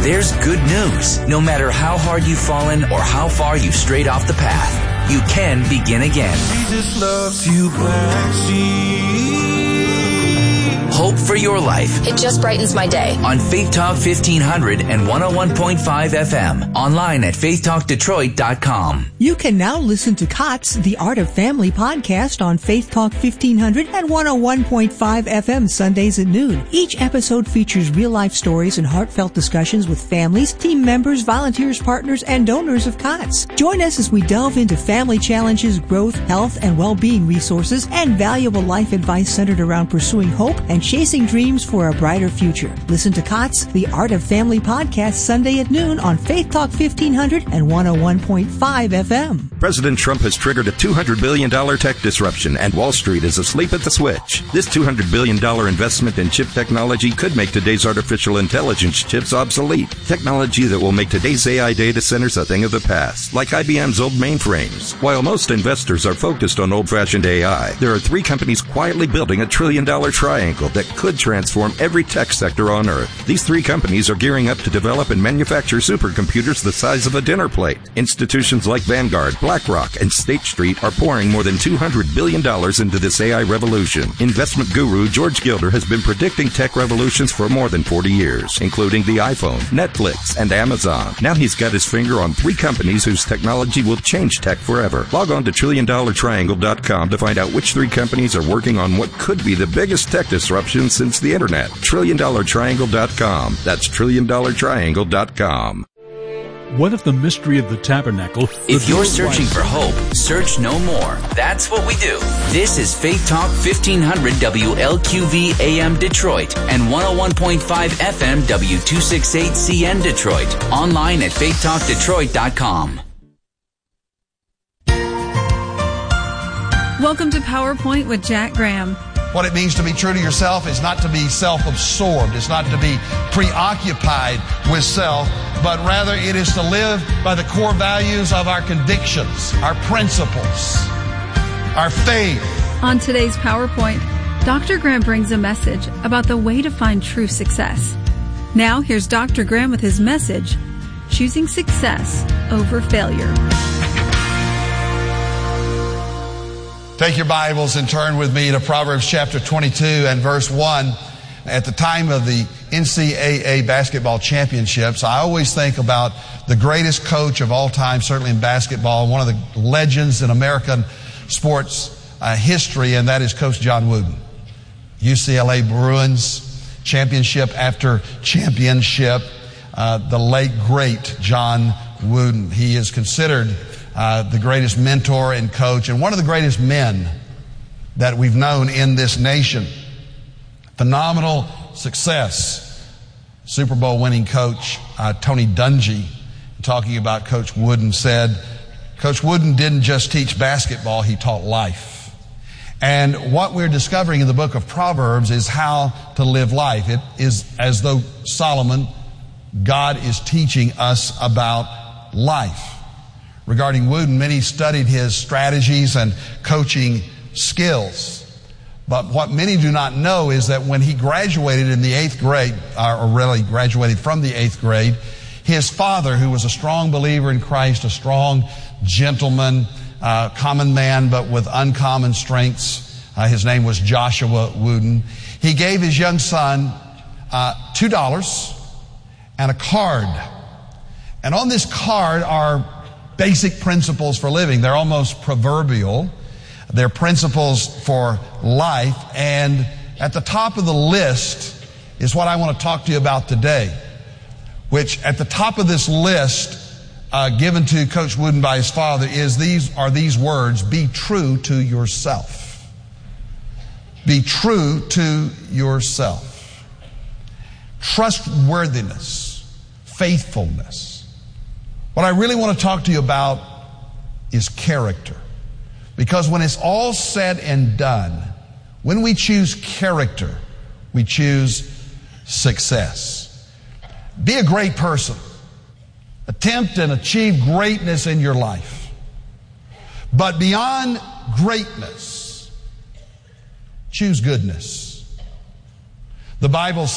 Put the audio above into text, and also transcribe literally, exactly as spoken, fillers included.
there's good news. No matter how hard you've fallen or how far you've strayed off the path, you can begin again. Jesus loves you backseat. Hope for your life. It just brightens my day. On Faith Talk fifteen hundred and one oh one point five F M. Online at faith talk detroit dot com. You can now listen to C O T S, The Art of Family podcast on Faith Talk fifteen hundred and one oh one point five F M Sundays at noon. Each episode features real-life stories and heartfelt discussions with families, team members, volunteers, partners, and donors of C O T S. Join us as we delve into family challenges, growth, health, and well-being resources, and valuable life advice centered around pursuing hope and chasing dreams for a brighter future. Listen to C O T S, The Art of Family podcast Sunday at noon on Faith Talk fifteen hundred and one oh one point five F M. President Trump has triggered a two hundred billion dollars tech disruption, and Wall Street is asleep at the switch. This two hundred billion dollars investment in chip technology could make today's artificial intelligence chips obsolete. Technology that will make today's A I data centers a thing of the past, like I B M's old mainframes. While most investors are focused on old-fashioned A I, there are three companies quietly building a trillion-dollar triangle that could transform every tech sector on Earth. These three companies are gearing up to develop and manufacture supercomputers the size of a dinner plate. Institutions like Vanguard, BlackRock, and State Street are pouring more than two hundred billion dollars into this A I revolution. Investment guru George Gilder has been predicting tech revolutions for more than forty years, including the iPhone, Netflix, and Amazon. Now he's got his finger on three companies whose technology will change tech forever. Log on to trillion dollar triangle dot com to find out which three companies are working on what could be the biggest tech disruption since the internet. trillion dollar triangle dot com. That's trillion dollar triangle dot com. What if the mystery of the tabernacle... If you're searching for hope, search no more. That's what we do. This is Faith Talk fifteen hundred W L Q V A M Detroit and one oh one point five F M W two sixty-eight C N Detroit. Online at faith talk detroit dot com. Welcome to PowerPoint with Jack Graham. What it means to be true to yourself is not to be self-absorbed. It's not to be preoccupied with self, but rather it is to live by the core values of our convictions, our principles, our faith. On today's PowerPoint, Doctor Graham brings a message about the way to find true success. Now, here's Doctor Graham with his message, Choosing Success Over Failure. Take your Bibles and turn with me to Proverbs chapter twenty-two and verse one. At the time of the N C double A basketball championships, I always think about the greatest coach of all time, certainly in basketball, one of the legends in American sports uh, history, and that is Coach John Wooden. U C L A Bruins, championship after championship, uh, the late, great John Wooden. He is considered Uh, the greatest mentor and coach, and one of the greatest men that we've known in this nation. Phenomenal success. Super Bowl winning coach uh, Tony Dungy, talking about Coach Wooden, said, Coach Wooden didn't just teach basketball, he taught life. And what we're discovering in the book of Proverbs is how to live life. It is as though Solomon, God is teaching us about life. Regarding Wooden, many studied his strategies and coaching skills. But what many do not know is that when he graduated in the eighth grade, or really graduated from the eighth grade, his father, who was a strong believer in Christ, a strong gentleman, uh, common man, but with uncommon strengths, uh, his name was Joshua Wooden, he gave his young son uh, two dollars and a card. And on this card are basic principles for living. They're almost proverbial. They're principles for life. And at the top of the list is what I want to talk to you about today, which at the top of this list uh, given to Coach Wooden by his father is these are these words: be true to yourself. Be true to yourself. Trustworthiness, faithfulness. What I really want to talk to you about is character. Because when it's all said and done, when we choose character, we choose success. Be a great person. Attempt and achieve greatness in your life. But beyond greatness, choose goodness. The Bible